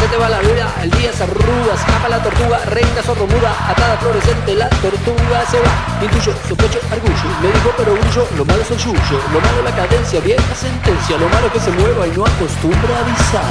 se te va la vida, el día se arruga, escapa la tortuga, reina sordomuda, atada fluorescente, la tortuga se va. Intuyo, sospecho, argullo, me dijo pero grullo, lo malo es el yuyo, lo malo la cadencia, vieja sentencia, lo malo es que se mueva y no acostumbra a avisar.